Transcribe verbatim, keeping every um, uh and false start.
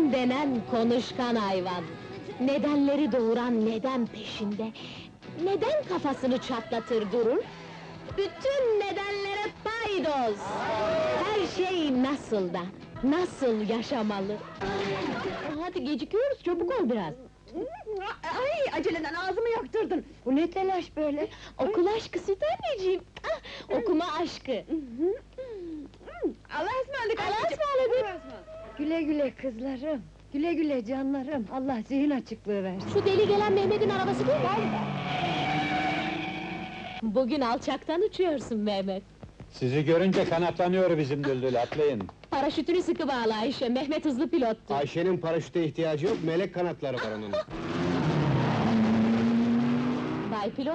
Neden denen konuşkan hayvan. Nedenleri doğuran neden peşinde. Neden kafasını çatlatır durur? Bütün nedenlere paydos! Her şey nasıl da, nasıl yaşamalı? Hadi gecikiyoruz, çabuk ol biraz! Ay, aceleden ağzımı yaktırdın! Bu ne telaş böyle? Okul aşkı süt anneciğim! Ah, okuma aşkı! Allah'a ısmarladık! Allah'a ısmarladık! Güle güle kızlarım! Güle güle canlarım! Allah zihin açıklığı versin! Şu deli gelen Mehmet'in arabası değil mi? Bugün alçaktan uçuyorsun Mehmet! Sizi görünce kanatlanıyor bizim Düldül, atlayın! Paraşütünü sıkı bağla Ayşe, Mehmet hızlı pilottu! Ayşe'nin paraşüte ihtiyacı yok, melek kanatları var onun. Bay pilot,